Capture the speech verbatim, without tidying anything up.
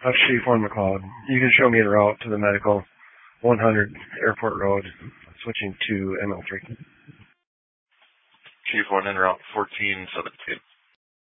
Uh, Chief one McLeod. You can show me the route to the medical, one hundred Airport Road, switching to M L three. Chief one en route fourteen seventeen.